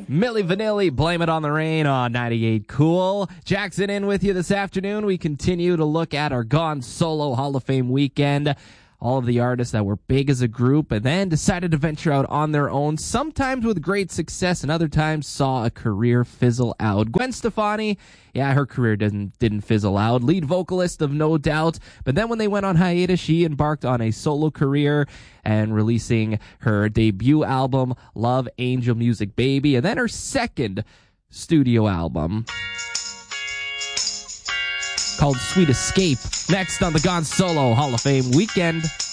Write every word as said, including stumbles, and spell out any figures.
Milli Vanilli, Blame It on the Rain on ninety-eight Cool. Jackson in with you this afternoon. We continue to look at our Gone Solo Hall of Fame weekend. All of the artists that were big as a group and then decided to venture out on their own, sometimes with great success and other times saw a career fizzle out. Gwen Stefani, yeah, her career didn't didn't fizzle out. Lead vocalist of No Doubt. But then when they went on hiatus, she embarked on a solo career and releasing her debut album, Love Angel Music Baby, and then her second studio album called Sweet Escape. Next on the Gone Solo Hall of Fame weekend.